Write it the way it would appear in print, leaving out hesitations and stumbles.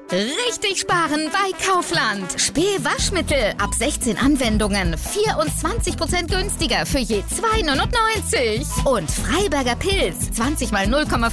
Richtig sparen bei Kaufland. Spee-Waschmittel ab 16 Anwendungen 24% günstiger für je 2,99. Und Freiberger Pilz 20 mal 0,5